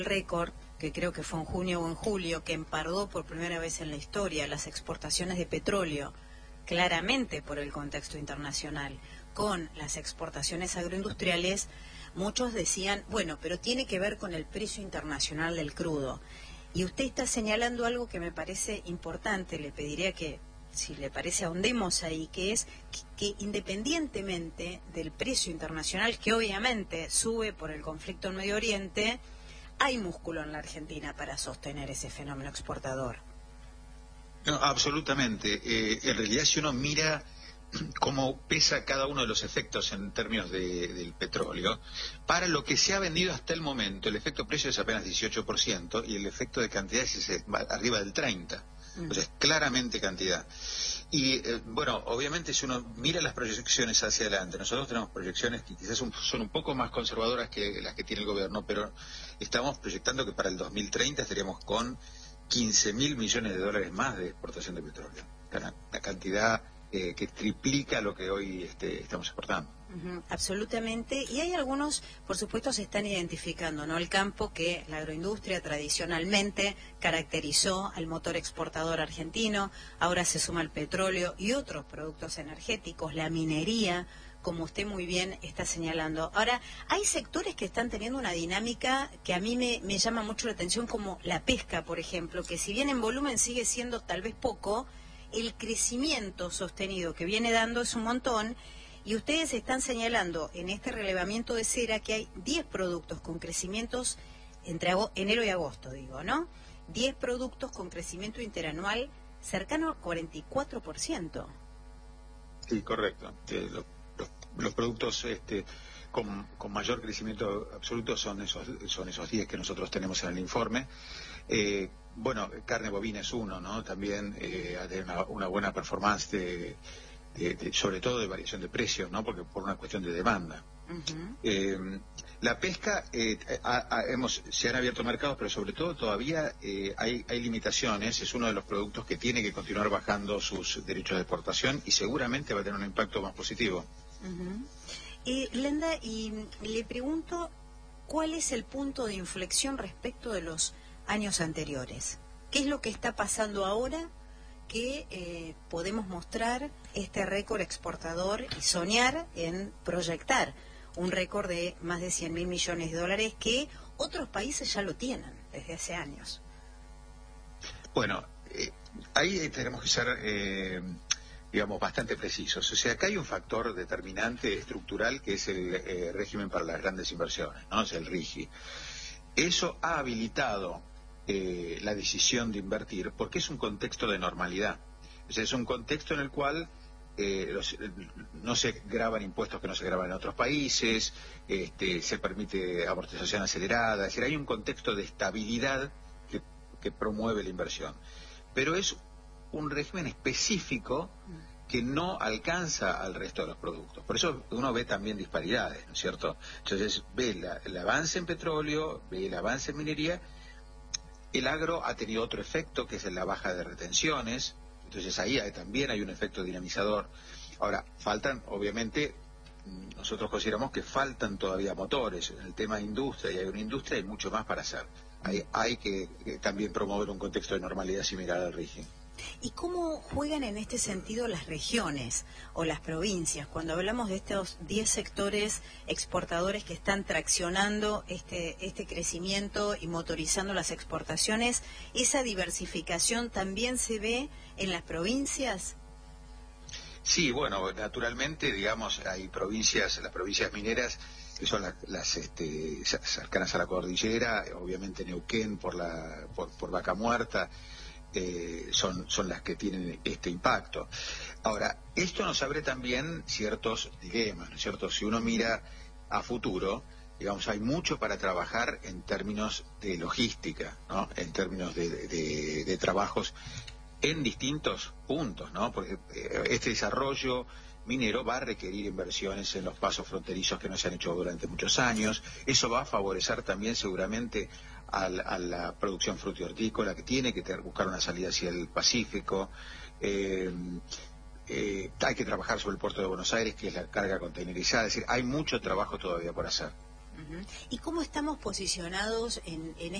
récord, que creo que fue en junio o en julio, que empardó por primera vez en la historia las exportaciones de petróleo, claramente por el contexto internacional, con las exportaciones agroindustriales, muchos decían, bueno, pero tiene que ver con el precio internacional del crudo. Y usted está señalando algo que me parece importante, le pediría que, si le parece, ahondemos ahí, que es que independientemente del precio internacional, que obviamente sube por el conflicto en Medio Oriente, hay músculo en la Argentina para sostener ese fenómeno exportador. No, absolutamente. En realidad, si uno mira cómo pesa cada uno de los efectos en términos del petróleo, para lo que se ha vendido hasta el momento, el efecto precio es apenas 18% y el efecto de cantidad es arriba del 30%. Entonces, claramente cantidad. Y bueno, obviamente si uno mira las proyecciones hacia adelante, nosotros tenemos proyecciones que quizás son un poco más conservadoras que las que tiene el gobierno, pero estamos proyectando que para el 2030 estaríamos con 15.000 millones de dólares más de exportación de petróleo. La cantidad que triplica lo que hoy estamos exportando. Absolutamente, y hay algunos, por supuesto, se están identificando, ¿no? El campo que la agroindustria tradicionalmente caracterizó al motor exportador argentino, ahora se suma el petróleo y otros productos energéticos, la minería, como usted muy bien está señalando. Ahora, hay sectores que están teniendo una dinámica que a mí me llama mucho la atención, como la pesca, por ejemplo, que si bien en volumen sigue siendo tal vez poco, el crecimiento sostenido que viene dando es un montón. Y ustedes están señalando en este relevamiento de cera que hay 10 productos con crecimientos entre enero y agosto, digo, ¿no? 10 productos con crecimiento interanual cercano al 44%. Sí, correcto. Los productos con mayor crecimiento absoluto son esos 10 que nosotros tenemos en el informe. Bueno, carne bovina es uno, ¿no? También ha tenido una buena performance sobre todo de variación de precios, ¿no? Porque por una cuestión de demanda. La pesca, se han abierto mercados, pero sobre todo todavía hay limitaciones. Es uno de los productos que tiene que continuar bajando sus derechos de exportación y seguramente va a tener un impacto más positivo. Lenda, y le pregunto, ¿cuál es el punto de inflexión respecto de los años anteriores? ¿Qué es lo que está pasando ahora que podemos mostrar este récord exportador y soñar en proyectar un récord de más de 100.000 millones de dólares que otros países ya lo tienen desde hace años? Bueno, ahí tenemos que ser, digamos, bastante precisos. O sea, acá hay un factor determinante estructural que es el régimen para las grandes inversiones, ¿no? Es el RIGI. Eso ha habilitado la decisión de invertir porque es un contexto de normalidad. O sea, es un contexto en el cual no se graban impuestos que no se graban en otros países, se permite amortización acelerada, es decir, hay un contexto de estabilidad que promueve la inversión. Pero es un régimen específico que no alcanza al resto de los productos. Por eso uno ve también disparidades, ¿no es cierto? Entonces ve el avance en petróleo, ve el avance en minería. El agro ha tenido otro efecto, que es la baja de retenciones, entonces ahí también hay un efecto dinamizador. Ahora, faltan, obviamente, nosotros consideramos que faltan todavía motores. En el tema de industria y agroindustria hay mucho más para hacer. Hay que también promover un contexto de normalidad similar al régimen. ¿Y cómo juegan en este sentido las regiones o las provincias? Cuando hablamos de estos 10 sectores exportadores que están traccionando este crecimiento y motorizando las exportaciones, ¿esa diversificación también se ve en las provincias? Sí, bueno, naturalmente, digamos, hay provincias, las provincias mineras, que son las cercanas a la cordillera, obviamente Neuquén por Vaca Muerta, son las que tienen este impacto. Ahora, esto nos abre también ciertos dilemas, ¿no es cierto? Si uno mira a futuro, digamos, hay mucho para trabajar en términos de logística, ¿no? En términos de trabajos en distintos puntos, ¿no? Porque este desarrollo minero va a requerir inversiones en los pasos fronterizos que no se han hecho durante muchos años. Eso va a favorecer también seguramente a la producción frutícola, que tiene que buscar una salida hacia el Pacífico. Hay que trabajar sobre el puerto de Buenos Aires, que es la carga containerizada. Es decir, hay mucho trabajo todavía por hacer. ¿Y cómo estamos posicionados en